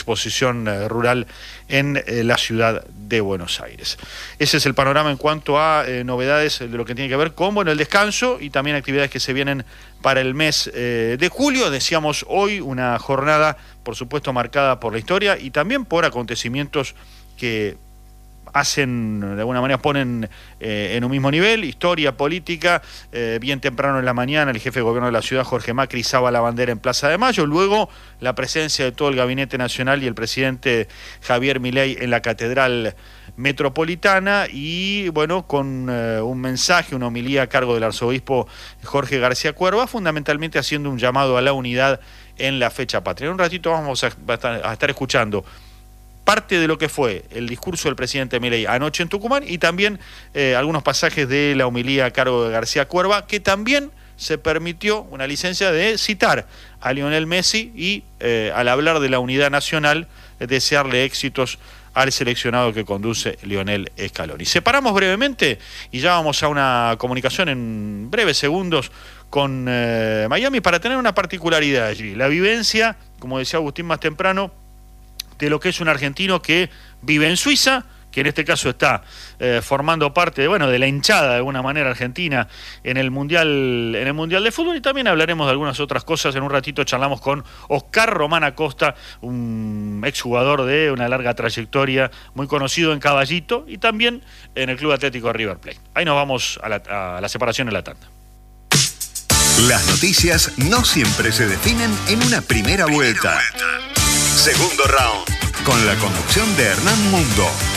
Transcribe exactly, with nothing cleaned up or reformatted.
exposición eh, rural en eh, la ciudad de Buenos Aires. Ese es el panorama en cuanto a eh, novedades de lo que tiene que ver con bueno, el descanso y también actividades que se vienen para el mes eh, de julio. Decíamos hoy una jornada, por supuesto, marcada por la historia y también por acontecimientos que hacen, de alguna manera ponen eh, en un mismo nivel, historia, política. Eh, bien temprano en la mañana el jefe de gobierno de la ciudad, Jorge Macri, izaba la bandera en Plaza de Mayo, luego la presencia de todo el gabinete nacional y el presidente Javier Milei en la Catedral Metropolitana y bueno, con eh, un mensaje, una homilía a cargo del arzobispo Jorge García Cuerva, fundamentalmente haciendo un llamado a la unidad en la fecha patria. En un ratito vamos a, a estar escuchando parte de lo que fue el discurso del presidente Milei anoche en Tucumán y también eh, algunos pasajes de la homilía a cargo de García Cuerva, que también se permitió una licencia de citar a Lionel Messi y eh, al hablar de la unidad nacional, eh, desearle éxitos al seleccionado que conduce Lionel Scaloni. Separamos brevemente y ya vamos a una comunicación en breves segundos con eh, Miami para tener una particularidad allí. La vivencia, como decía Agustín más temprano, de lo que es un argentino que vive en Suiza, que en este caso está eh, formando parte de, bueno, de la hinchada de alguna manera argentina en el mundial, en el mundial de fútbol, y también hablaremos de algunas otras cosas. En un ratito charlamos con Oscar Román Acosta, un exjugador de una larga trayectoria, muy conocido en Caballito y también en el Club Atlético River Plate. Ahí nos vamos a la, a la separación en la tanda. Las noticias no siempre se definen en una primera vuelta. Segundo round, con la conducción de Hernán Mundo.